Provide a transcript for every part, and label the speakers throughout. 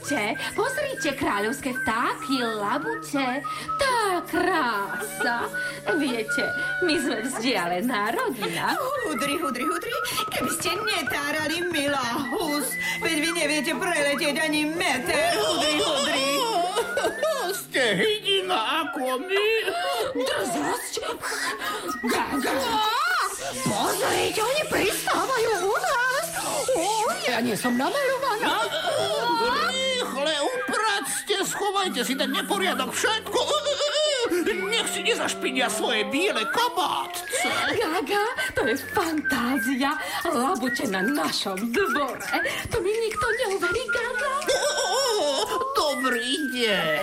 Speaker 1: pozrite, kráľovské vtáky, labute. Tá krása. Viete, my sme vzdialená rodina.
Speaker 2: Hudri, keby ste netárali, milá hus, veď vy neviete preletieť ani meter, hudri.
Speaker 3: Ste hydina ako my.
Speaker 1: Drzosť. Gaga. Pozrite, oni pristávajú u nás. Ja nie som namalovaná.
Speaker 3: Rýchle, upracte, schovajte si ten neporiadok, všetko. Nech si nezašpinia svoje biele kabátce.
Speaker 1: Gaga, to je fantázia. Labute na našom dvore. To mi nikto neuverí, Gaga.
Speaker 3: Dobrý deň.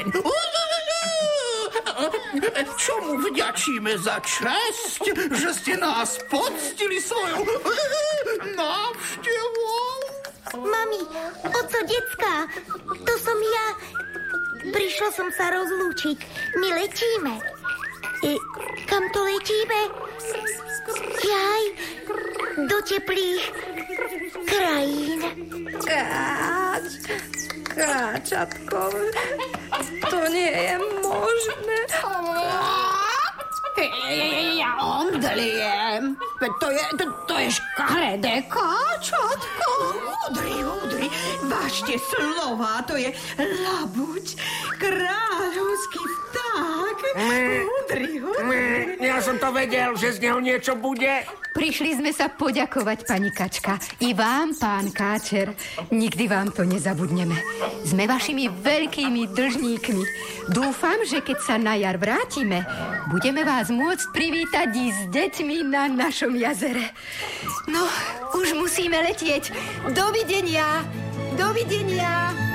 Speaker 3: Čomu vďačíme za česť, že ste nás poctili svojou návštevou?
Speaker 4: Mami, oco, decká, to som ja. Prišla som sa rozlúčiť. My letíme. Kam to letíme? Jaj, do teplých krajín.
Speaker 5: Káčatko, to nie je možné.
Speaker 2: Ja omdliem. To je škaredé káčatko. Hudri, vážte slova, to je labuť, kráľovský vták. Hudri.
Speaker 6: Ja som to vedel, že z neho niečo bude.
Speaker 7: Prišli sme sa poďakovať, pani Kačka. I vám, pán Káčer. Nikdy vám to nezabudneme. Sme vašimi veľkými dlžníkmi. Dúfam, že keď sa na jar vrátime, budeme vás môcť privítať i s deťmi na našom jazere. No, už musíme letieť. Dovidenia. Dovidenia.